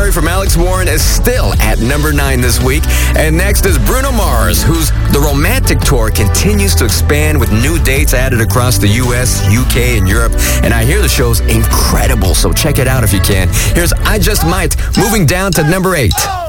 Story from Alex Warren is still at number 9 this week. And next is Bruno Mars, whose The Romantic Tour continues to expand with new dates added across the U.S., U.K., and Europe. And I hear the show's incredible, so check it out if you can. Here's I Just Might, moving down to number 8.